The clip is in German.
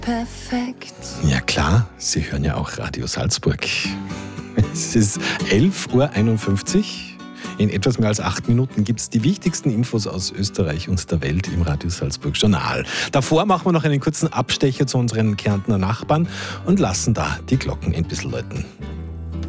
perfekt. Ja klar, Sie hören ja auch Radio Salzburg. Es ist 11.51 Uhr. In etwas mehr als 8 Minuten gibt es die wichtigsten Infos aus Österreich und der Welt im Radio Salzburg Journal. Davor machen wir noch einen kurzen Abstecher zu unseren Kärntner Nachbarn und lassen da die Glocken ein bisschen läuten.